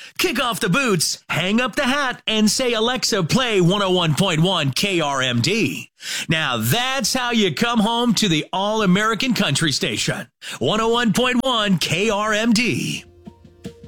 Kick off the boots, hang up the hat, and say, Alexa, play 101.1 KRMD. Now that's how you come home to the all-American country station. 101.1 KRMD.